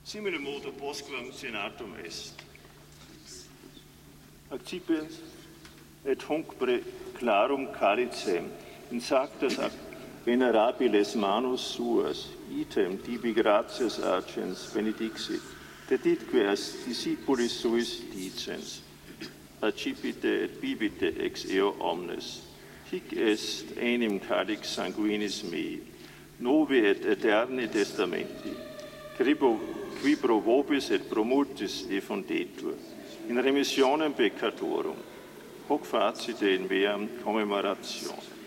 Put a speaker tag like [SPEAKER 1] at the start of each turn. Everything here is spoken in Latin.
[SPEAKER 1] simile modo postquam senatum est. Accipiens et hunc preclarum calicem in sactas venerabiles manus suas item tibi gratias agens benedixit, deditque est discipulis suis dicens, accipite et bibite ex eo omnes, hic est enim calix sanguinis mei, novi et eterni testamenti, qui pro vobis et pro multis effundetur, in remissionem peccatorum, hoc facite in meam commemoratione.